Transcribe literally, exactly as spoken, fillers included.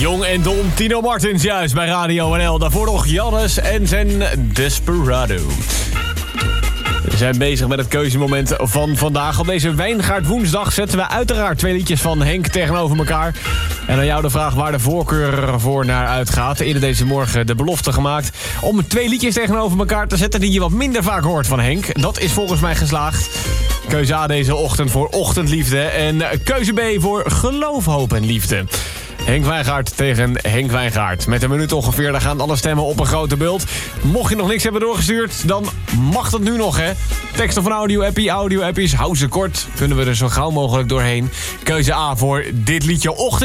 Jong en dom, Tino Martins juist bij Radio N L. Daarvoor nog Jannes en zijn Desperado. We zijn bezig met het keuzemoment van vandaag. Op deze Wijngaard woensdag zetten we uiteraard twee liedjes van Henk tegenover elkaar. En aan jou de vraag waar de voorkeur voor naar uitgaat. Eerder deze morgen de belofte gemaakt om twee liedjes tegenover elkaar te zetten die je wat minder vaak hoort van Henk. Dat is volgens mij geslaagd. Keuze A deze ochtend voor Ochtendliefde en keuze B voor Geloof, Hoop en Liefde. Henk Wijngaard tegen Henk Wijngaard. Met een minuut ongeveer, daar gaan alle stemmen op een grote beeld. Mocht je nog niks hebben doorgestuurd, dan mag dat nu nog, hè. Tekst of een audio-appie, audio-appies, hou ze kort. Kunnen we er zo gauw mogelijk doorheen. Keuze A voor dit liedje Ochtend.